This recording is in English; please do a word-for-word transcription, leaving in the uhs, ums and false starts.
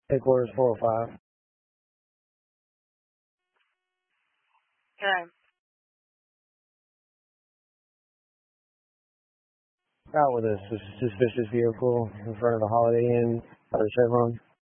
Headquarters four oh five. Okay. Out with a sus- suspicious vehicle in front of the Holiday Inn or Chevron.